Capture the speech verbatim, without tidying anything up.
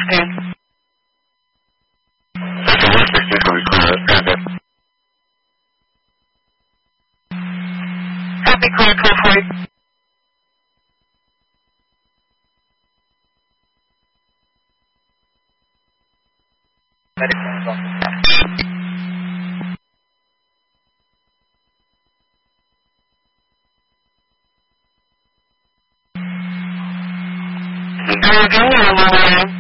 sixteen. Sector one sixteen is going to be clear. That's good. Copy, clear, twelve forty. Mm-hmm. Are you doing it?